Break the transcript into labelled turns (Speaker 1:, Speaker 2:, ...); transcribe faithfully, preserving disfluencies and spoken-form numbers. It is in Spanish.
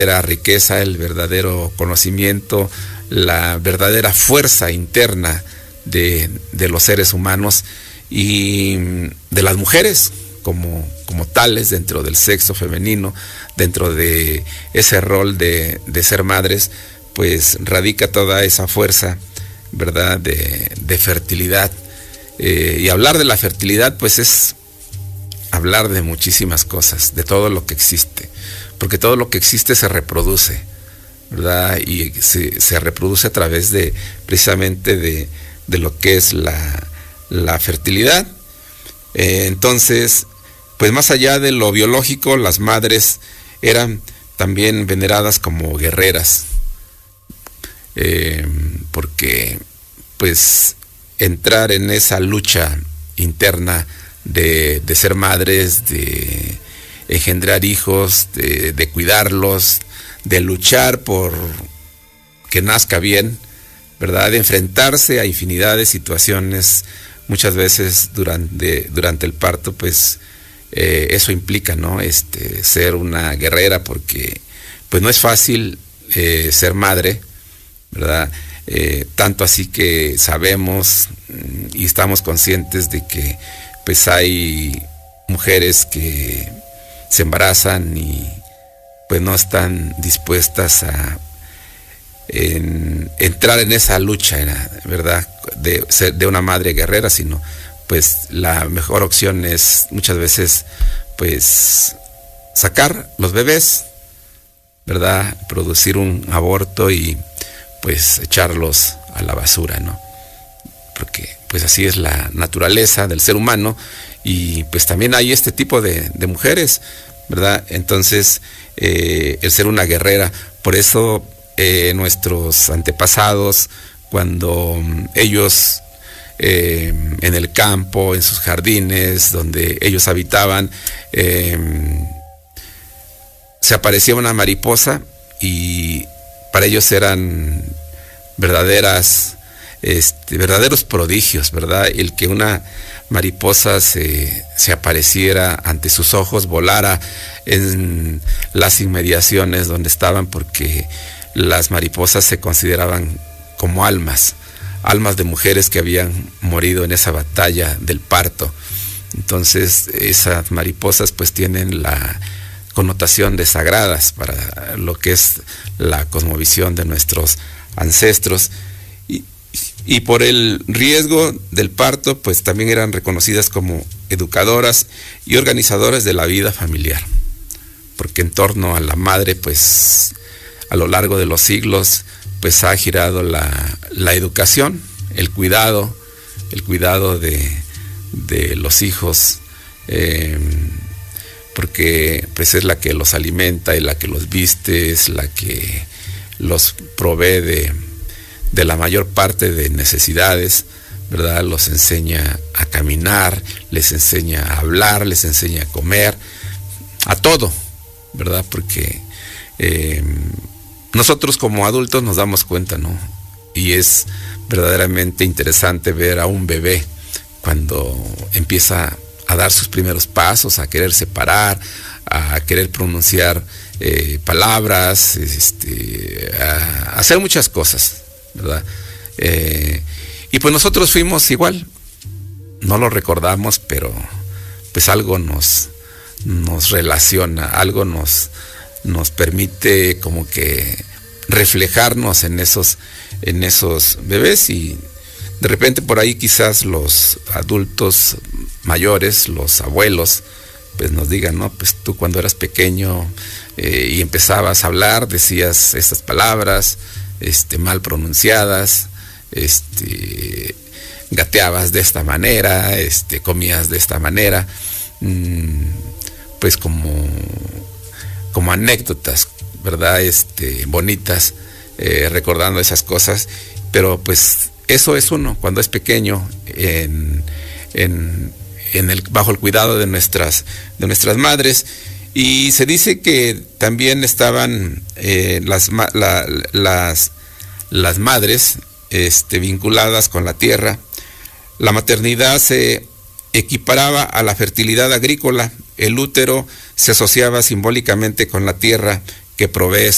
Speaker 1: verdadera riqueza, el verdadero conocimiento, la verdadera fuerza interna de, de los seres humanos y de las mujeres como, como tales dentro del sexo femenino, dentro de ese rol de, de ser madres, pues radica toda esa fuerza, ¿verdad?, de, de fertilidad. Eh, y hablar de la fertilidad, pues es hablar de muchísimas cosas, de todo lo que existe, porque todo lo que existe se reproduce, ¿verdad? Y se, se reproduce a través de, precisamente de, de lo que es la, la fertilidad. Eh, entonces, pues más allá de lo biológico, las madres eran también veneradas como guerreras, eh, porque pues entrar en esa lucha interna de, de ser madres, de engendrar hijos, de, de cuidarlos, de luchar por que nazca bien, ¿verdad? De enfrentarse a infinidad de situaciones, muchas veces durante, durante el parto, pues eh, eso implica, ¿no? Este, ser una guerrera, porque pues no es fácil eh, ser madre, ¿verdad? Eh, tanto así que sabemos y estamos conscientes de que pues hay mujeres que se embarazan y pues no están dispuestas a en, entrar en esa lucha, ¿verdad?, de ser de una madre guerrera, sino pues la mejor opción es muchas veces pues sacar los bebés, ¿verdad?, producir un aborto y pues echarlos a la basura, ¿no? Porque pues así es la naturaleza del ser humano y pues también hay este tipo de, de mujeres, ¿verdad? Entonces, eh, el ser una guerrera, por eso eh, nuestros antepasados, cuando ellos eh, en el campo, en sus jardines, donde ellos habitaban, eh, se aparecía una mariposa y para ellos eran verdaderas, este, verdaderos prodigios, ¿verdad? El que una mariposa se, se apareciera ante sus ojos, volara en las inmediaciones donde estaban, porque las mariposas se consideraban como almas, almas de mujeres que habían morido en esa batalla del parto. Entonces, esas mariposas pues tienen la connotación de sagradas para lo que es la cosmovisión de nuestros ancestros, y, y por el riesgo del parto pues también eran reconocidas como educadoras y organizadoras de la vida familiar, porque en torno a la madre pues a lo largo de los siglos pues ha girado la, la educación, el cuidado, el cuidado de, de los hijos, eh, porque pues es la que los alimenta y la que los viste, es la que los provee de, de la mayor parte de necesidades, ¿verdad? Los enseña a caminar, les enseña a hablar, les enseña a comer, a todo, ¿verdad? Porque eh, nosotros como adultos nos damos cuenta, ¿no? Y es verdaderamente interesante ver a un bebé cuando empieza a dar sus primeros pasos, a querer separar, a querer pronunciar eh, palabras, este, a hacer muchas cosas, ¿verdad? Eh, y pues nosotros fuimos igual, no lo recordamos, pero pues algo nos, nos relaciona, algo nos, nos permite como que reflejarnos en esos, en esos bebés, y de repente por ahí quizás los adultos mayores, los abuelos, pues nos digan, no, pues tú cuando eras pequeño eh, y empezabas a hablar, decías estas palabras este, mal pronunciadas, este, gateabas de esta manera, este, comías de esta manera, mmm, pues como, como anécdotas, ¿verdad? Este, bonitas, eh, recordando esas cosas, pero pues eso es uno cuando es pequeño, en, en, en el, bajo el cuidado de nuestras, de nuestras madres. Y se dice que también estaban eh, las, la, las, las madres este, vinculadas con la tierra. La maternidad se equiparaba a la fertilidad agrícola. El útero se asociaba simbólicamente con la tierra que provee